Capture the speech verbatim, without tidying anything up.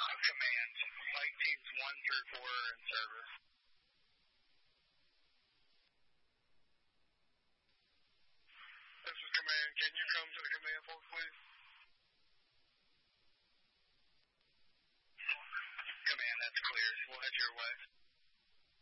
Command. Flight teams one through four are in service. This is Command. Can you come to the command post, please? Command, that's clear. We'll head your way.